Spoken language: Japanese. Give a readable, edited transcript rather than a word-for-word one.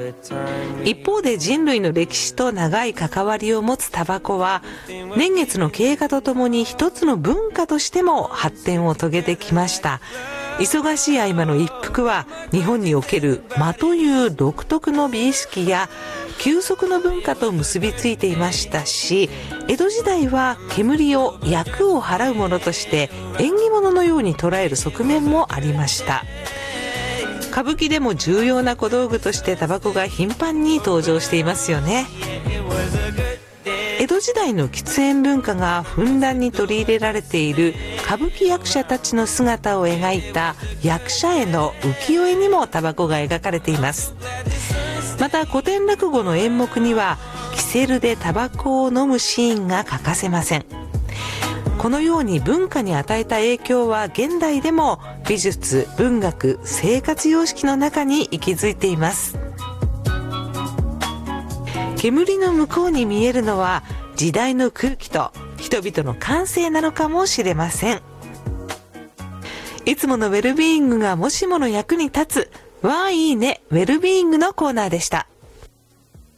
一方で人類の歴史と長い関わりを持つタバコは、年月の経過とともに一つの文化としても発展を遂げてきました。忙しい合間の一服は、日本における間という独特の美意識や休息の文化と結びついていましたし、江戸時代は煙を厄を払うものとして縁起物のように捉える側面もありました。歌舞伎でも重要な小道具としてタバコが頻繁に登場していますよね。江戸時代の喫煙文化がふんだんに取り入れられている歌舞伎役者たちの姿を描いた役者絵の浮世絵にもタバコが描かれています。また古典落語の演目にはキセルでタバコを飲むシーンが欠かせません。このように文化に与えた影響は現代でも美術、文学、生活様式の中に息づいています。煙の向こうに見えるのは時代の空気と人々の感性なのかもしれません。いつものウェルビーイングがもしもの役に立つ、わあいいねウェルビーイングのコーナーでした。